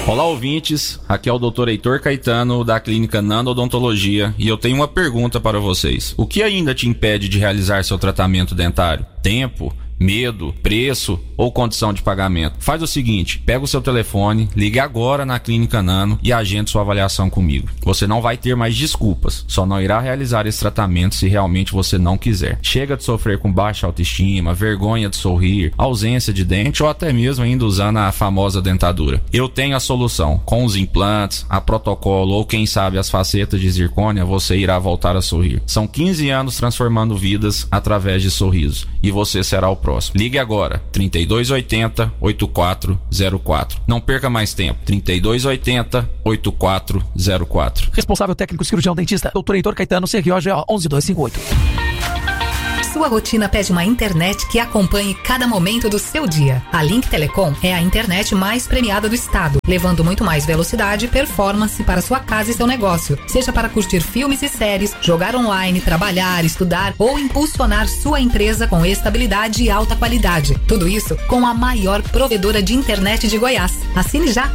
Olá, ouvintes, aqui é o Dr. Heitor Caetano da Clínica Nano Odontologia e eu tenho uma pergunta para vocês. O que ainda te impede de realizar seu tratamento dentário? Tempo? Medo, preço ou condição de pagamento? Faz o seguinte, pega o seu telefone, ligue agora na Clínica Nano e agende sua avaliação comigo. Você não vai ter mais desculpas, só não irá realizar esse tratamento se realmente você não quiser. Chega de sofrer com baixa autoestima, vergonha de sorrir, ausência de dente ou até mesmo ainda usando a famosa dentadura. Eu tenho a solução. Com os implantes, a protocolo ou quem sabe as facetas de zircônia, você irá voltar a sorrir. São 15 anos transformando vidas através de sorrisos e você será o próximo. Ligue agora, 3280-8404. Não perca mais tempo, 3280-8404. Responsável técnico cirurgião dentista, Dr. Heitor Caetano, CROGO 11258. Sua rotina pede uma internet que acompanhe cada momento do seu dia. A Link Telecom é a internet mais premiada do estado, levando muito mais velocidade e performance para sua casa e seu negócio. Seja para curtir filmes e séries, jogar online, trabalhar, estudar ou impulsionar sua empresa com estabilidade e alta qualidade. Tudo isso com a maior provedora de internet de Goiás. Assine já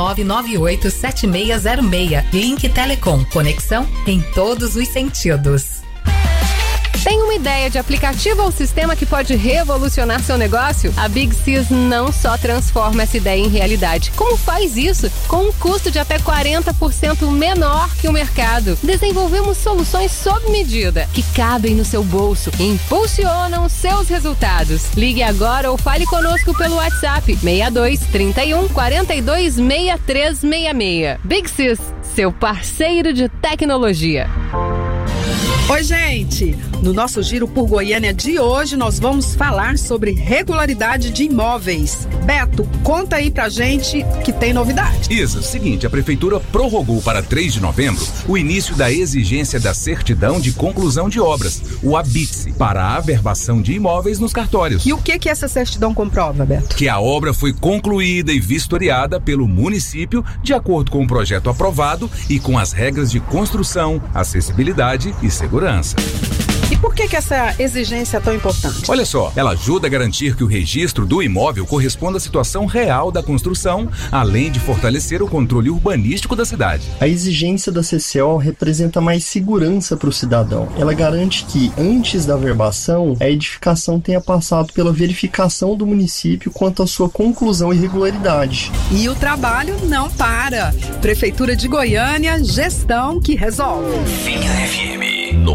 3998-7606. Link Telecom. Conexão em todos os sentidos. Tem uma ideia de aplicativo ou sistema que pode revolucionar seu negócio? A Big Sys não só transforma essa ideia em realidade, como faz isso com um custo de até 40% menor que o mercado. Desenvolvemos soluções sob medida, que cabem no seu bolso e impulsionam seus resultados. Ligue agora ou fale conosco pelo WhatsApp 62 31 42 6366. Big Sys, seu parceiro de tecnologia. Oi, gente! No nosso Giro por Goiânia de hoje, nós vamos falar sobre regularidade de imóveis. Beto, conta aí pra gente que tem novidade. Isa, seguinte, a Prefeitura prorrogou para 3 de novembro o início da exigência da certidão de conclusão de obras, o ABITSE, para a averbação de imóveis nos cartórios. E o que essa certidão comprova, Beto? Que a obra foi concluída e vistoriada pelo município de acordo com o projeto aprovado e com as regras de construção, acessibilidade e segurança. E por que essa exigência é tão importante? Olha só, ela ajuda a garantir que o registro do imóvel corresponda à situação real da construção, além de fortalecer o controle urbanístico da cidade. A exigência da CCO representa mais segurança para o cidadão. Ela garante que, antes da averbação, a edificação tenha passado pela verificação do município quanto à sua conclusão e regularidade. E o trabalho não para. Prefeitura de Goiânia, gestão que resolve. Vinha FM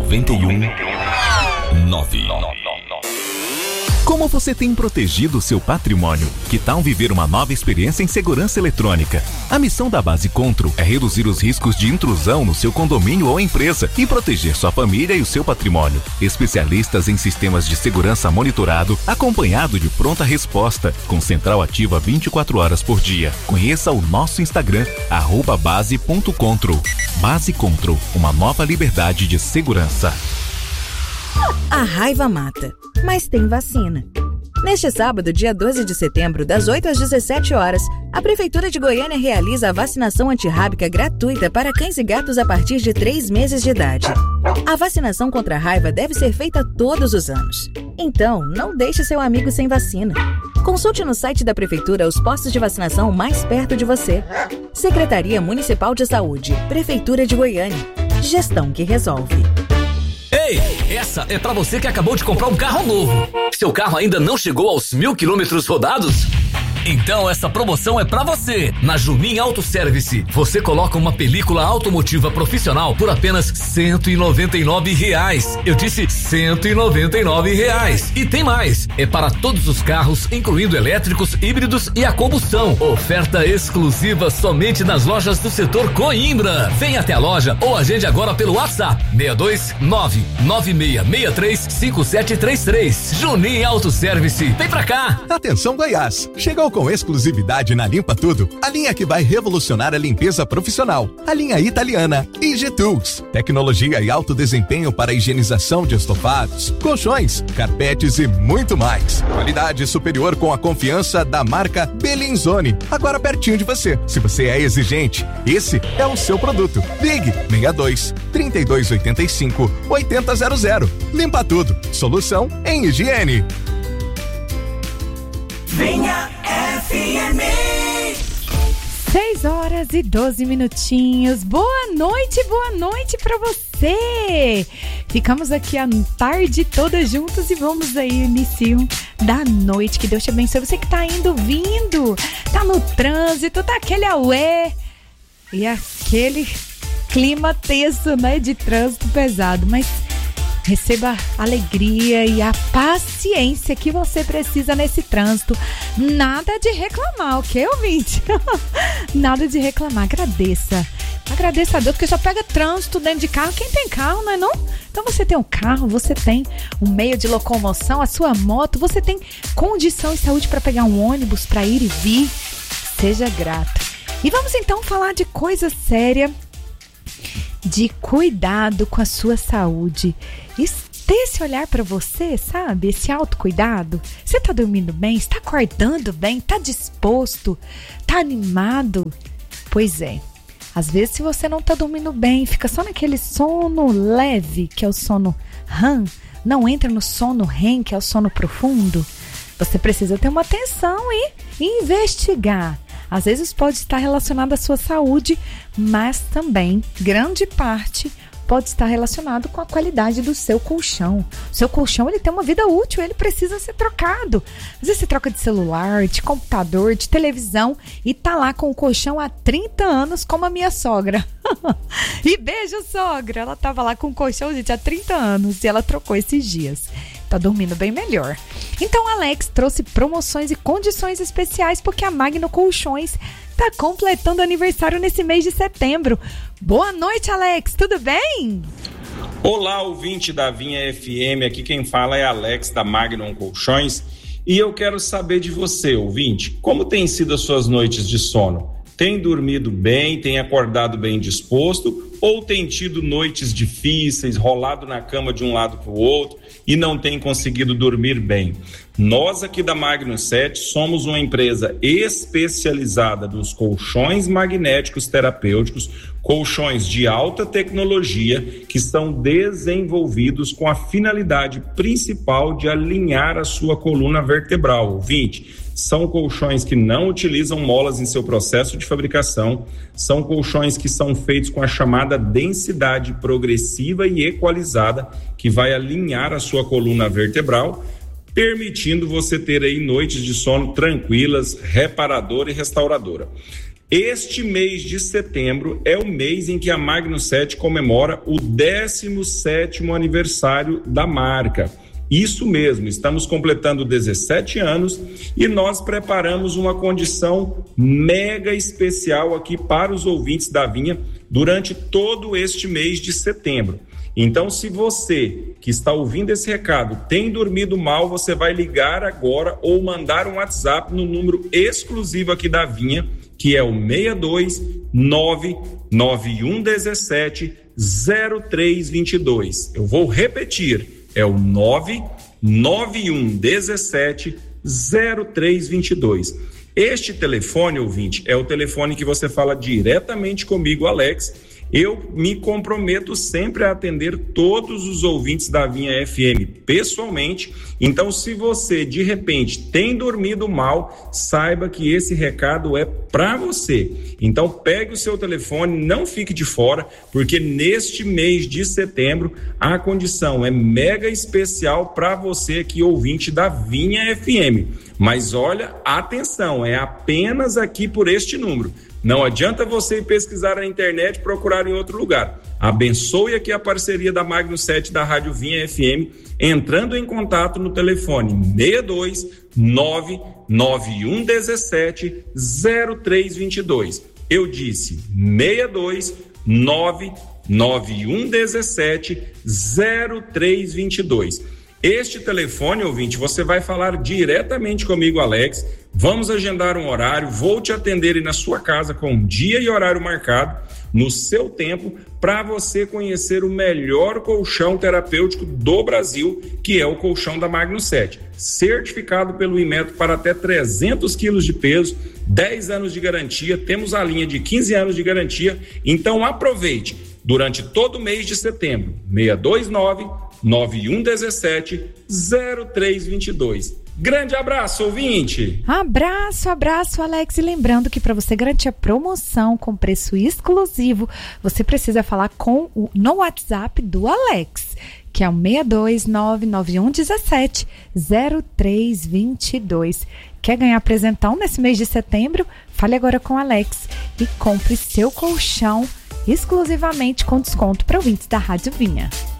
91.9. Como você tem protegido o seu patrimônio? Que tal viver uma nova experiência em segurança eletrônica? A missão da Base Control é reduzir os riscos de intrusão no seu condomínio ou empresa e proteger sua família e o seu patrimônio. Especialistas em sistemas de segurança monitorado, acompanhado de pronta resposta, com central ativa 24 horas por dia. Conheça o nosso Instagram, @base.control. Base Control, uma nova liberdade de segurança. A raiva mata, mas tem vacina. Neste sábado, dia 12 de setembro, das 8 às 17 horas, a Prefeitura de Goiânia realiza a vacinação antirrábica gratuita para cães e gatos a partir de 3 meses de idade. A vacinação contra a raiva deve ser feita todos os anos. Então, não deixe seu amigo sem vacina. Consulte no site da Prefeitura os postos de vacinação mais perto de você. Secretaria Municipal de Saúde, Prefeitura de Goiânia. Gestão que resolve. Ei, essa é pra você que acabou de comprar um carro novo. Seu carro ainda não chegou aos 1.000 quilômetros rodados? Então essa promoção é pra você. Na Junin Auto Service, você coloca uma película automotiva profissional por apenas R$199. Eu disse R$199. E tem mais. É para todos os carros, incluindo elétricos, híbridos e a combustão. Oferta exclusiva somente nas lojas do setor Coimbra. Venha até a loja ou agende agora pelo WhatsApp 62996635733. Junin Auto Service. Vem pra cá. Atenção, Goiás. Chegou com exclusividade na Limpa Tudo, a linha que vai revolucionar a limpeza profissional. A linha italiana IG Tools. Tecnologia e alto desempenho para higienização de estofados, colchões, carpetes e muito mais. Qualidade superior com a confiança da marca Bellinzone. Agora pertinho de você. Se você é exigente, esse é o seu produto. Ligue 62 3285 8000. Limpa Tudo. Solução em higiene. Venha FM. 6 11h12. Boa noite pra você. Ficamos aqui a tarde toda juntos e vamos aí início da noite. Que Deus te abençoe. Você que tá vindo, tá no trânsito, tá aquele auê e aquele clima tenso, né, de trânsito pesado, mas receba a alegria e a paciência que você precisa nesse trânsito. Nada de reclamar, ok, ouvinte? Nada de reclamar, agradeça a Deus, porque já pega trânsito dentro de carro. Quem tem carro, não é não? Então você tem um carro, você tem um meio de locomoção, a sua moto, você tem condição e saúde para pegar um ônibus, para ir e vir. Seja grato. E vamos então falar de coisa séria, de cuidado com a sua saúde. Ter esse olhar para você, sabe? Esse autocuidado. Você tá dormindo bem? Está acordando bem? Tá disposto? Tá animado? Pois é. Às vezes, se você não tá dormindo bem, fica só naquele sono leve, que é o sono REM, não entra no sono REM, que é o sono profundo, você precisa ter uma atenção e investigar. Às vezes pode estar relacionado à sua saúde, mas também, grande parte, pode estar relacionado com a qualidade do seu colchão. O seu colchão, ele tem uma vida útil, ele precisa ser trocado. Às vezes você troca de celular, de computador, de televisão e tá lá com o colchão há 30 anos, como a minha sogra. E beijo, sogra! Ela tava lá com o colchão, gente, há 30 anos e ela trocou esses dias. Tá dormindo bem melhor. Então, a Alex trouxe promoções e condições especiais porque a Magno Colchões tá completando aniversário nesse mês de setembro. Boa noite, Alex, tudo bem? Olá, ouvinte da Vinha FM, aqui quem fala é Alex da Magno Colchões e eu quero saber de você, ouvinte, como tem sido as suas noites de sono? Tem dormido bem, tem acordado bem disposto ou tem tido noites difíceis, rolado na cama de um lado para o outro e não tem conseguido dormir bem? Nós aqui da Magno 7 somos uma empresa especializada nos colchões magnéticos terapêuticos, colchões de alta tecnologia que são desenvolvidos com a finalidade principal de alinhar a sua coluna vertebral, ouvinte. São colchões que não utilizam molas em seu processo de fabricação, são colchões que são feitos com a chamada densidade progressiva e equalizada, que vai alinhar a sua coluna vertebral, permitindo você ter aí noites de sono tranquilas, reparadora e restauradora. Este mês de setembro é o mês em que a Magno 7 comemora o 17º aniversário da marca. Isso mesmo, estamos completando 17 anos e nós preparamos uma condição mega especial aqui para os ouvintes da Vinha durante todo este mês de setembro. Então, se você que está ouvindo esse recado tem dormido mal, você vai ligar agora ou mandar um WhatsApp no número exclusivo aqui da Vinha, que é o 629-9117-0322. Eu vou repetir. É o 99117-0322. Este telefone, ouvinte, é o telefone que você fala diretamente comigo, Alex. Eu me comprometo sempre a atender todos os ouvintes da Vinha FM pessoalmente. Então, se você, de repente, tem dormido mal, saiba que esse recado é para você. Então, pegue o seu telefone, não fique de fora, porque neste mês de setembro, a condição é mega especial para você aqui, ouvinte da Vinha FM. Mas olha, atenção, é apenas aqui por este número. Não adianta você ir pesquisar na internet e procurar em outro lugar. Abençoe aqui a parceria da Magno 7 da Rádio Vinha FM, entrando em contato no telefone 629-9117-0322. Eu disse 629-9117-0322. Este telefone, ouvinte, você vai falar diretamente comigo, Alex. Vamos agendar um horário, vou te atender aí na sua casa com dia e horário marcado, no seu tempo, para você conhecer o melhor colchão terapêutico do Brasil, que é o colchão da Magno 7. Certificado pelo Inmetro para até 300 quilos de peso, 10 anos de garantia, temos a linha de 15 anos de garantia, então aproveite. Durante todo o mês de setembro, 629-9117-0322. Grande abraço, ouvinte! Abraço, Alex. E lembrando que para você garantir a promoção com preço exclusivo, você precisa falar no WhatsApp do Alex, que é o 62991170322. Quer ganhar presentão nesse mês de setembro? Fale agora com o Alex e compre seu colchão exclusivamente com desconto para ouvintes da Rádio Vinha.